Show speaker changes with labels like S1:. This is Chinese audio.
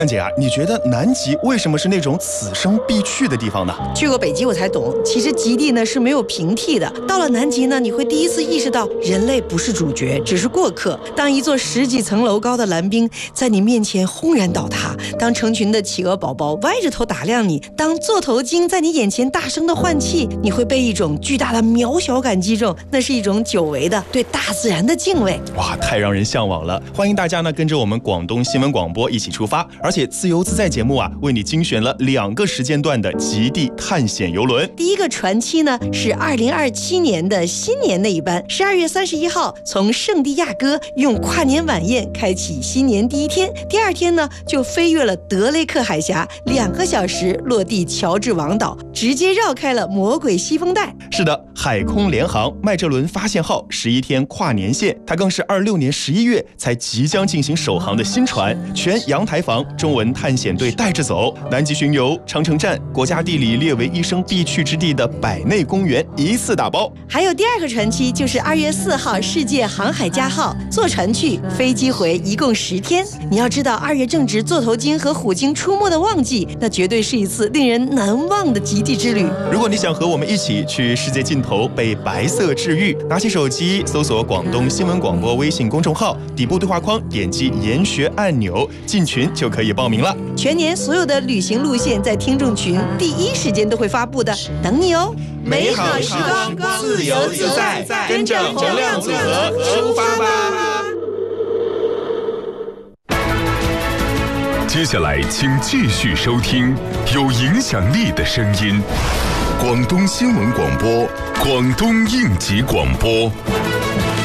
S1: 安姐啊，你觉得南极为什么是那种此生必去的地方呢？
S2: 去过北极我才懂，其实极地呢是没有平替的。到了南极呢，你会第一次意识到人类不是主角，只是过客。当一座10几层楼高的蓝冰在你面前轰然倒塌，当成群的企鹅宝宝歪着头打量你，当座头鲸在你眼前大声的换气，你会被一种巨大的渺小感击中，那是一种久违的对大自然的敬畏。
S1: 哇，太让人向往了！欢迎大家呢跟着我们广东新闻广播一起出发，而且自由自在节目啊为你精选了2个时间段的极地探险游轮。
S2: 第一个船期呢是2027年的新年那一班，12月31号从圣地亚哥用跨年晚宴开启新年第一天，第2天呢就飞越了德雷克海峡，2个小时落地乔治王岛，直接绕开了魔鬼西风带。
S1: 是的，海空联航麦哲伦发现号11天跨年线，它更是26年11月才即将进行首航的新船，全阳台房中文探险队带着走，南极巡游、长城站、国家地理列为一生必去之地的百内公园一次打包。
S2: 还有第2个船期就是2月4号世界航海家号，坐船去飞机回，一共10天。你要知道2月正值座头鲸和虎鲸出没的旺季，那绝对是一次令人难忘的极地之旅。
S1: 如果你想和我们一起去世界尽头被白色治愈，拿起手机搜索广东新闻广播微信公众号，底部对话框点击研学按钮进群就可以报名了。
S2: 全年所有的旅行路线在听众群第一时间都会发布的，等你哦！
S1: 美好时光，自由自在，跟着能量组合出发吧！
S3: 接下来请继续收听有影响力的声音，广东新闻广播，广东应急广播。